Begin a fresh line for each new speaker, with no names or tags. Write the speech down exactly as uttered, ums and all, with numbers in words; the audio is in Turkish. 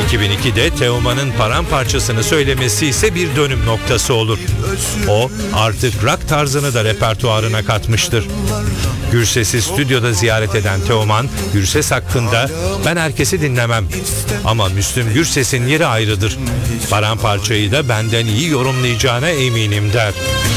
iki bin ikide Teoman'ın Paramparçasını söylemesi ise bir dönüm noktası olur. O artık rock tarzını da repertuarına katmıştır. Gürses'i stüdyoda ziyaret eden Teoman, Gürses hakkında "Ben herkesi dinlemem ama Müslüm Gürses'in yeri ayrıdır. Paramparçayı da benden iyi yorumlayacağına eminim" der.